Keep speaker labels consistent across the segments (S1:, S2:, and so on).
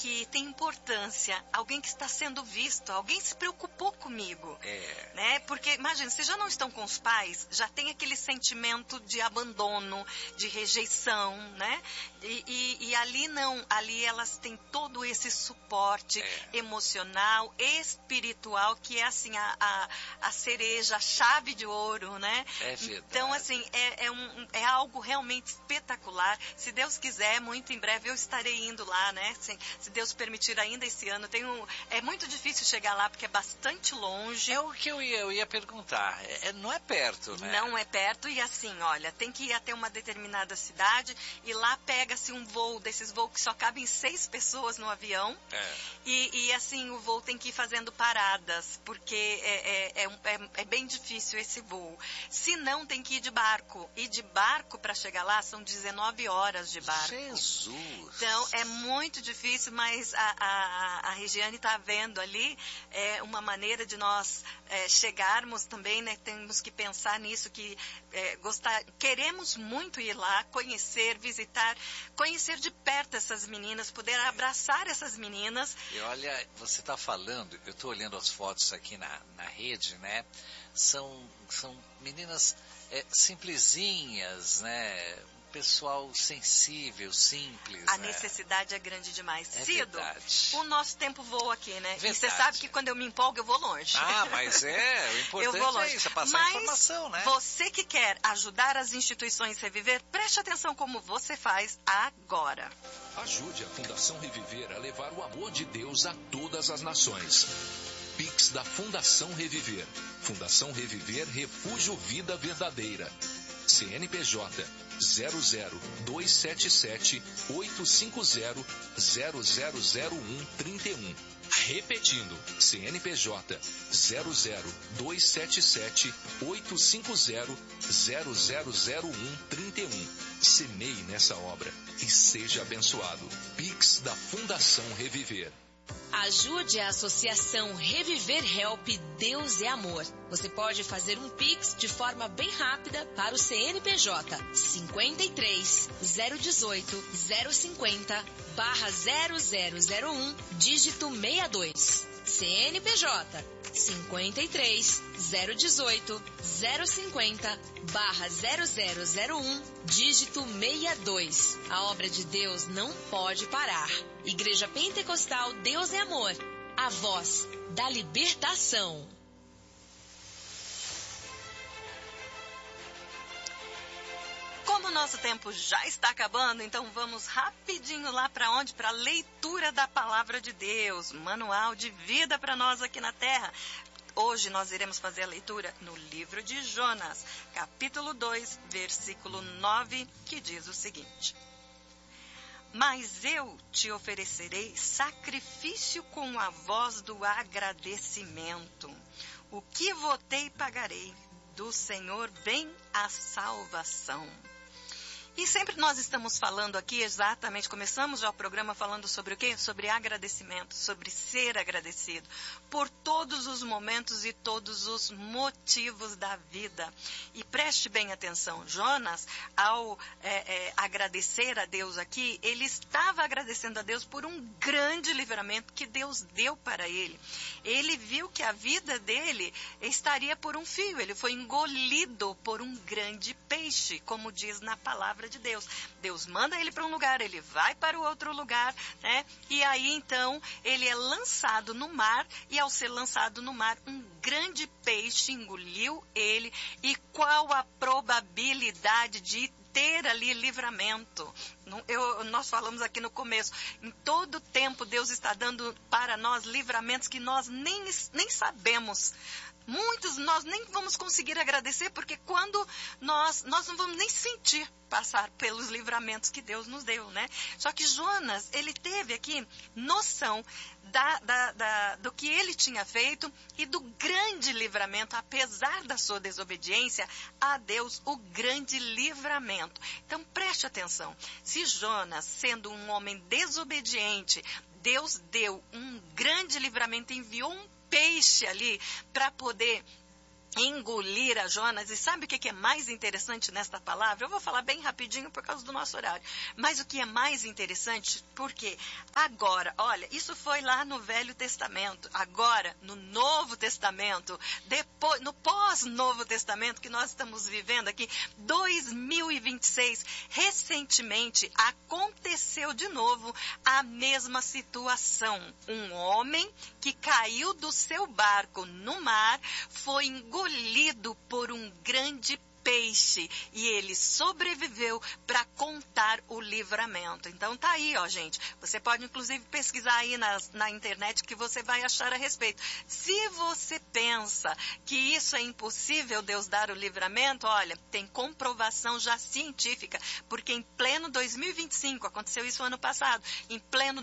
S1: que tem importância, alguém que está sendo visto, alguém se preocupou comigo. Né? Porque, imagina, se já não estão com os pais, já tem aquele sentimento de abandono, de rejeição, né? E ali não, ali elas têm todo esse suporte emocional, espiritual, que é assim, a cereja, a chave de ouro, né?
S2: É verdade.
S1: Então, assim, é algo realmente espetacular. Se Deus quiser, muito em breve eu estarei indo lá, né? Se Deus permitir ainda esse ano. É muito difícil chegar lá, porque é bastante longe.
S2: É o que eu ia perguntar. Não é perto, né?
S1: Não é perto e assim, olha, tem que ir até uma determinada cidade e lá pega-se um voo, desses voos que só cabem 6 pessoas no avião. E assim, o voo tem que ir fazendo paradas, porque é bem difícil esse voo. Se não, tem que ir de barco. E de barco, para chegar lá, são 19 horas de barco.
S2: Jesus!
S1: Então, é muito difícil, mas a Regiane está vendo ali uma maneira de nós chegarmos também, né? Temos que pensar nisso, que queremos muito ir lá, conhecer, visitar, conhecer de perto essas meninas, poder abraçar essas meninas.
S2: E olha, você está falando, eu estou olhando as fotos aqui na rede, né? São meninas simplesinhas, né? Pessoal sensível, simples.
S1: A necessidade é grande demais. Cido,
S2: verdade.
S1: O nosso tempo voa aqui, né?
S2: Verdade.
S1: E você sabe que quando eu me empolgo, eu vou longe.
S2: Mas o importante é isso, é passar informação, né?
S1: Você que quer ajudar as instituições a reviver, preste atenção como você faz agora.
S3: Ajude a Fundação Reviver a levar o amor de Deus a todas as nações. Pix da Fundação Reviver. Fundação Reviver Refúgio Vida Verdadeira. CNPJ 00277 850 0001 31. Repetindo, CNPJ 00277 850 0001 31. Semeie nessa obra e seja abençoado. Pix da Fundação Reviver.
S4: Ajude a Associação Reviver Help Deus é Amor. Você pode fazer um Pix de forma bem rápida para o CNPJ 53 018 050 /0001 dígito 62. CNPJ 53 018 050 /0001 dígito 62. A obra de Deus não pode parar. Igreja Pentecostal Deus é Amor, a voz da libertação.
S1: Como o nosso tempo já está acabando, então vamos rapidinho lá para onde? Para a leitura da Palavra de Deus, manual de vida para nós aqui na Terra. Hoje nós iremos fazer a leitura no livro de Jonas, capítulo 2, versículo 9, que diz o seguinte: Mas eu te oferecerei sacrifício com a voz do agradecimento. O que votei pagarei. Do Senhor vem a salvação. E sempre nós estamos falando aqui, exatamente, começamos já o programa falando sobre o quê? Sobre agradecimento, sobre ser agradecido por todos os momentos e todos os motivos da vida. E preste bem atenção, Jonas, ao agradecer a Deus aqui, ele estava agradecendo a Deus por um grande livramento que Deus deu para ele. Ele viu que a vida dele estaria por um fio, ele foi engolido por um grande peixe, como diz na palavra de Deus. Deus manda ele para um lugar, ele vai para o outro lugar, né? E aí então ele é lançado no mar, e ao ser lançado no mar, um grande peixe engoliu ele. E qual a probabilidade de ter ali livramento? Nós falamos aqui no começo, em todo tempo Deus está dando para nós livramentos que nós nem sabemos. Muitos nós nem vamos conseguir agradecer, porque quando nós não vamos nem sentir passar pelos livramentos que Deus nos deu, né? Só que Jonas, ele teve aqui noção do que ele tinha feito e do grande livramento, apesar da sua desobediência a Deus, o grande livramento. Então preste atenção, se Jonas, sendo um homem desobediente, Deus deu um grande livramento, enviou um peixe ali para poder engolir a Jonas. E sabe o que é mais interessante nesta palavra? Eu vou falar bem rapidinho por causa do nosso horário. Mas o que é mais interessante, porque agora, olha, isso foi lá no Velho Testamento. Agora, no Novo Testamento, depois, no pós-Novo Testamento que nós estamos vivendo aqui, 2026, recentemente aconteceu de novo a mesma situação. Um homem que caiu do seu barco no mar, foi engolido por um grande peixe e ele sobreviveu para contar o livramento. Então tá aí, ó, gente. Você pode inclusive pesquisar aí na internet que você vai achar a respeito. Se você pensa que isso é impossível, Deus dar o livramento, olha, tem comprovação já científica, porque em pleno 2025, aconteceu isso ano passado, em pleno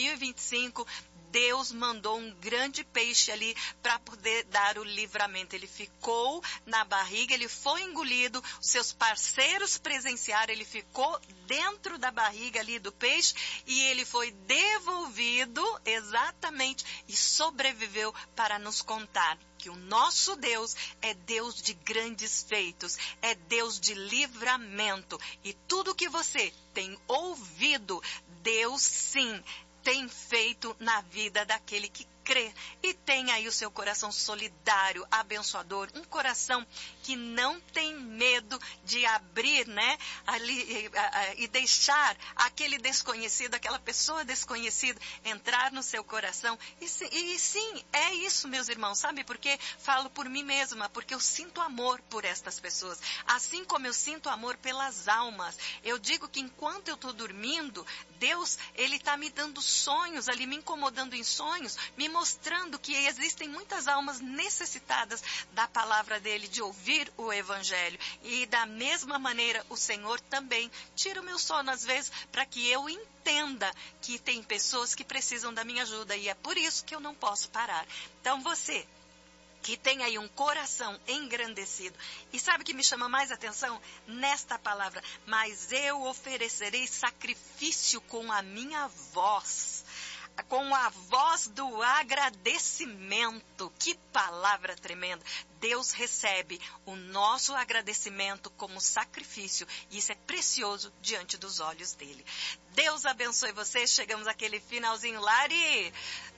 S1: 2025, Deus mandou um grande peixe ali para poder dar o livramento. Ele ficou na barriga, ele foi engolido, os seus parceiros presenciaram, ele ficou dentro da barriga ali do peixe e ele foi devolvido exatamente e sobreviveu para nos contar que o nosso Deus é Deus de grandes feitos, é Deus de livramento. E tudo que você tem ouvido, Deus sim tem feito na vida daquele que crê e tem aí o seu coração solidário, abençoador, um coração que não tem medo de abrir, né, ali e deixar aquele desconhecido, aquela pessoa desconhecida entrar no seu coração. E sim, é isso, meus irmãos, sabe por quê? Falo por mim mesma, porque eu sinto amor por estas pessoas, assim como eu sinto amor pelas almas. Eu digo que enquanto eu estou dormindo, Deus, Ele está me dando sonhos ali, me incomodando em sonhos, me mostrando que existem muitas almas necessitadas da palavra dele, de ouvir o evangelho. E da mesma maneira, o Senhor também tira o meu sono às vezes, para que eu entenda que tem pessoas que precisam da minha ajuda. E é por isso que eu não posso parar. Então você que tem aí um coração engrandecido. E sabe o que me chama mais atenção? Nesta palavra, mas eu oferecerei sacrifício com a minha voz. Com a voz do agradecimento. Que palavra tremenda. Deus recebe o nosso agradecimento como sacrifício. E isso é precioso diante dos olhos dele. Deus abençoe vocês. Chegamos àquele finalzinho. Lari,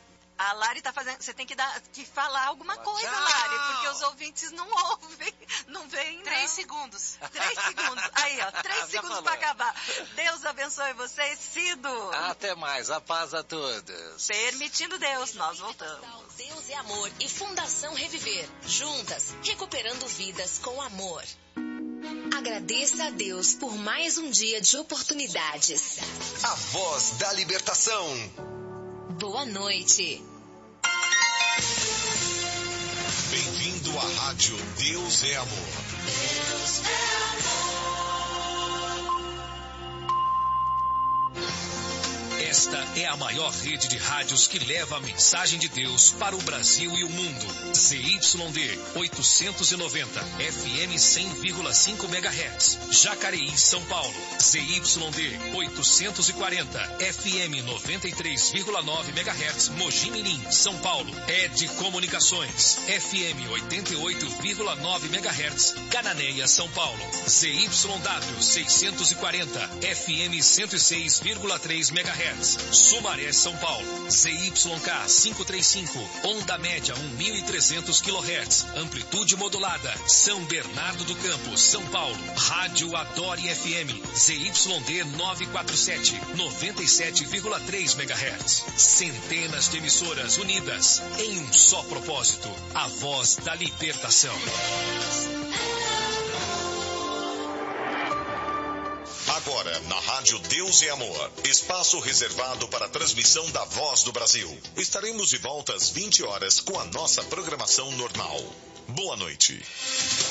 S1: a Lari está fazendo... Você tem que falar alguma coisa,
S2: tchau.
S1: Lari, porque os ouvintes não ouvem, não veem, não.
S5: 3 segundos.
S1: 3 segundos. Aí, ó, 3 segundos para acabar. Deus abençoe vocês, Cido.
S2: Até mais, a paz a todos.
S1: Permitindo Deus, nós voltamos.
S4: Deus é Amor e Fundação Reviver. Juntas, recuperando vidas com amor. Agradeça a Deus por mais um dia de oportunidades.
S6: A voz da libertação.
S4: Boa noite.
S6: Bem-vindo à rádio Deus é Amor.
S4: Deus é
S3: Esta é a maior rede de rádios que leva a mensagem de Deus para o Brasil e o mundo. ZYD 890, FM 100,5 MHz, Jacareí, São Paulo. ZYD 840, FM 93,9 MHz, Mogi Mirim, São Paulo. ED Comunicações, FM 88,9 MHz, Cananéia, São Paulo. ZYW 640, FM 106,3 MHz. Sumaré, São Paulo. ZYK 535, onda média 1.300 kHz, amplitude modulada. São Bernardo do Campo, São Paulo. Rádio Adore FM, ZYD 947, 97,3 MHz. Centenas de emissoras unidas em um só propósito, a voz da libertação.
S6: Agora, na rádio Deus é Amor, espaço reservado para a transmissão da Voz do Brasil. Estaremos de volta às 20 horas com a nossa programação normal. Boa noite.